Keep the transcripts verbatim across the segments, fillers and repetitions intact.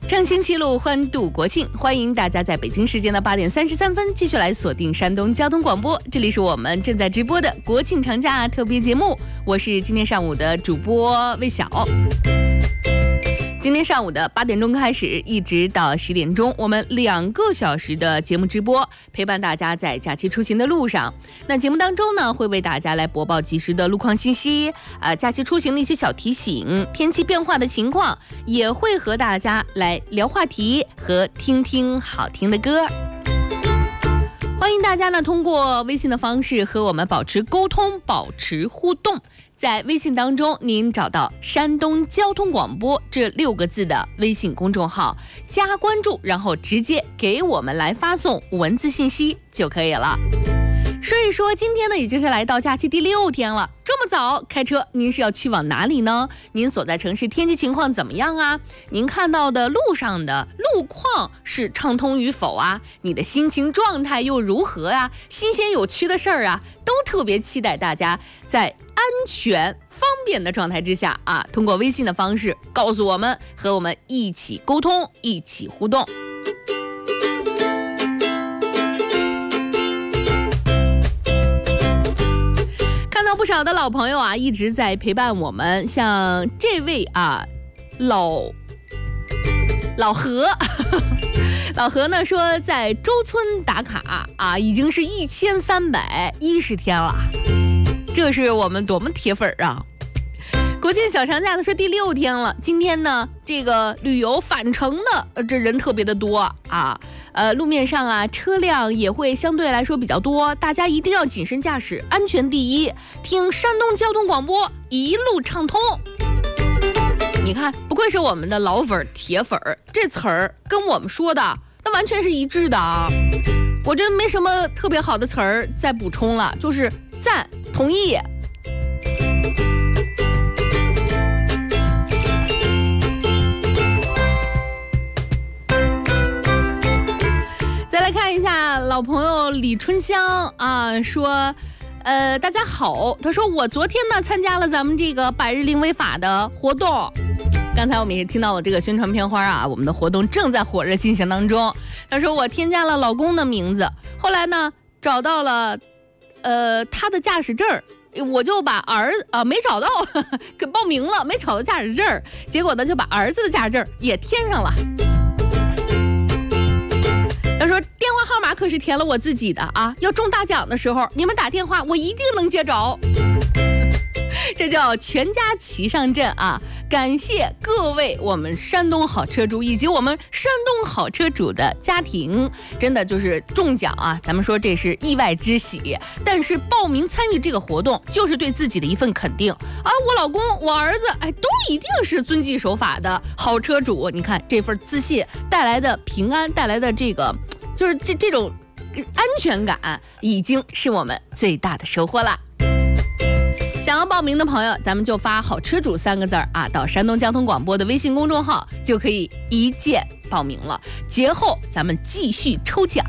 畅行其路，欢度国庆，欢迎大家在北京时间的八点三十三分继续来锁定山东交通广播，这里是我们正在直播的国庆长假特别节目，我是今天上午的主播魏晓。今天上午的八点钟开始，一直到十点钟，我们两个小时的节目直播，陪伴大家在假期出行的路上。那节目当中呢，会为大家来播报及时的路况信息，呃，假期出行的一些小提醒，天气变化的情况，也会和大家来聊话题和听听好听的歌。欢迎大家呢通过微信的方式和我们保持沟通，保持互动。在微信当中，您找到山东交通广播这六个字的微信公众号，加关注，然后直接给我们来发送文字信息就可以了。所以说今天呢已经是来到假期第六天了，这么早开车，您是要去往哪里呢？您所在城市天气情况怎么样啊？您看到的路上的路况是畅通与否啊？你的心情状态又如何啊？新鲜有趣的事儿啊，都特别期待大家在安全方便的状态之下啊，通过微信的方式告诉我们，和我们一起沟通，一起互动。看到不少的老朋友啊，一直在陪伴我们，像这位啊，老老何。老何呢说，在周村打卡啊，已经是一千三百一十天了，这是我们多么铁粉啊！国庆小长假的说第六天了，今天呢，这个旅游返程的、呃、这人特别的多啊，呃，路面上啊，车辆也会相对来说比较多，大家一定要谨慎驾驶，安全第一。听山东交通广播，一路畅通。你看，不愧是我们的老粉铁粉，这词儿跟我们说的那完全是一致的啊！我这没什么特别好的词儿再补充了，就是赞同意。再来看一下老朋友李春香啊，说。呃，大家好，他说我昨天呢参加了咱们这个百日零违法的活动，刚才我们也听到了这个宣传片花啊，我们的活动正在火热进行当中。他说我添加了老公的名字，后来呢找到了呃他的驾驶证，我就把儿啊、呃、没找到，呵呵给报名了，没找到驾驶证，结果呢就把儿子的驾驶证也添上了。他说电话号码可是填了我自己的啊，要中大奖的时候你们打电话我一定能接着。这叫全家齐上阵啊！感谢各位我们山东好车主以及我们山东好车主的家庭，真的就是中奖啊！咱们说这是意外之喜，但是报名参与这个活动就是对自己的一份肯定啊！我老公、我儿子，哎，都一定是遵纪守法的好车主。你看这份自信带来的平安，带来的这个就是这这种安全感，已经是我们最大的收获了。想要报名的朋友，咱们就发好车主三个字啊，到山东交通广播的微信公众号就可以一键报名了。节后咱们继续抽奖。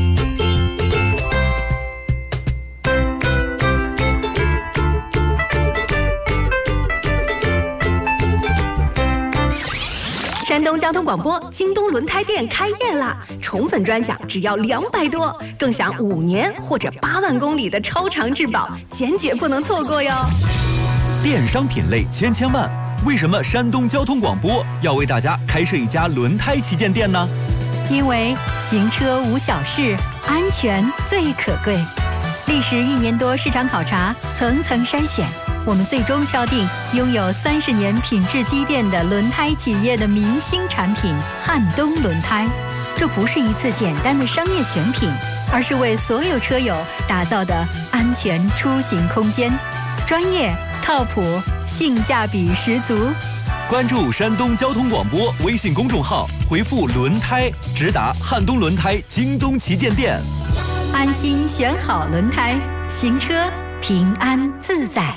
山东交通广播京东轮胎店开业啦！宠粉专享只要两百多，更享五年或者八万公里的超长质保，坚决不能错过哟！ 电商品类千千万，为什么山东交通广播要为大家开设一家轮胎旗舰店呢？ 因为行车无小事，安全最可贵。历时一年多市场考察，层层筛选，我们最终敲定拥有三十年品质积淀的轮胎企业的明星产品汉东轮胎。这不是一次简单的商业选品，而是为所有车友打造的安全出行空间，专业、靠谱、性价比十足。 关注山东交通广播微信公众号，回复轮胎直达汉东轮胎京东旗舰店， 安心选好轮胎，行车平安自在。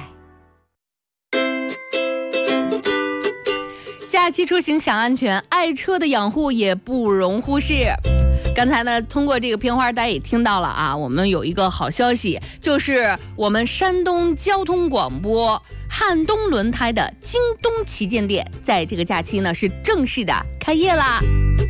假期出行想安全，爱车的养护也不容忽视。 刚才呢，通过这个片花，大家也听到了啊，我们有一个好消息，就是我们山东交通广播汉东轮胎的京东旗舰店，在这个假期呢是正式的开业啦。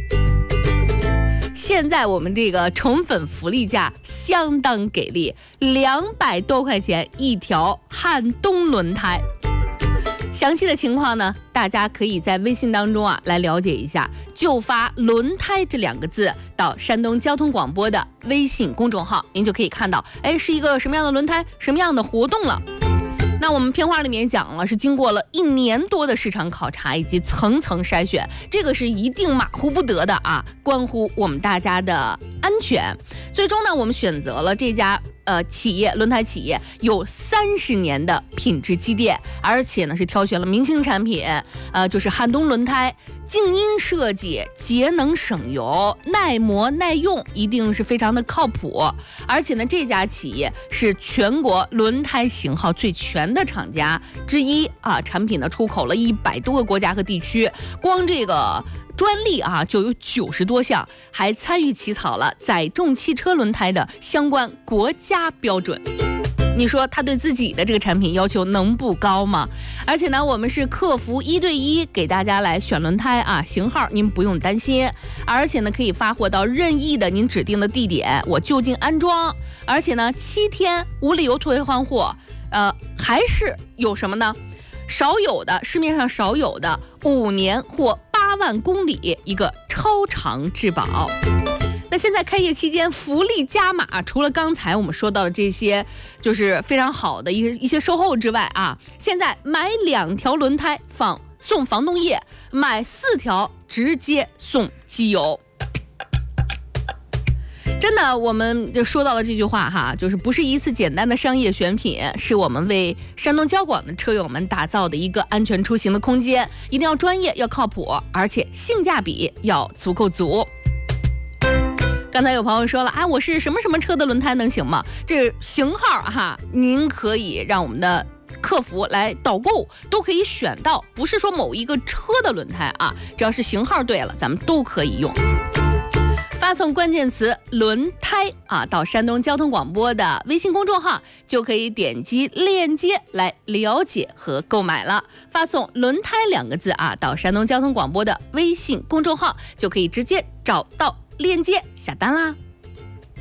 现在我们这个宠粉福利价相当给力，两百多块钱一条汉东轮胎。详细的情况呢，大家可以在微信当中啊来了解一下，就发轮胎这两个字到山东交通广播的微信公众号，您就可以看到，哎，是一个什么样的轮胎，什么样的活动了。那我们片花里面讲了，是经过了一年多的市场考察以及层层筛选，这个是一定马虎不得的啊，关乎我们大家的安全。最终呢，我们选择了这家呃企业轮胎企业有三十年的品质积淀，而且呢是挑选了明星产品，呃就是汉东轮胎，静音设计，节能省油，耐磨耐用，一定是非常的靠谱。而且呢，这家企业是全国轮胎型号最全的厂家之一啊，产品呢出口了一百多个国家和地区，光这个专利啊就有九十多项，还参与起草了载重汽车轮胎的相关国家标准。你说他对自己的这个产品要求能不高吗？而且呢，我们是客服一对一给大家来选轮胎啊，型号您不用担心，而且呢可以发货到任意的您指定的地点，我就近安装，而且呢七天无理由退换货，呃，还是有什么呢？少有的市面上少有的五年或八万公里一个超长质保。那现在开业期间福利加码，除了刚才我们说到的这些就是非常好的一个一些售后之外啊，现在买两条轮胎放送防冻液，买四条直接送机油。真的，我们就说到了这句话哈，就是不是一次简单的商业选品，是我们为山东交广的车友们打造的一个安全出行的空间，一定要专业，要靠谱，而且性价比要足够足。刚才有朋友说了，哎，我是什么什么车的轮胎能行吗？这型号哈，您可以让我们的客服来导购，都可以选到，不是说某一个车的轮胎啊，只要是型号对了，咱们都可以用。发送关键词轮胎啊到山东交通广播的微信公众号，就可以点击链接来了解和购买了。发送轮胎两个字啊到山东交通广播的微信公众号，就可以直接找到链接下单啦。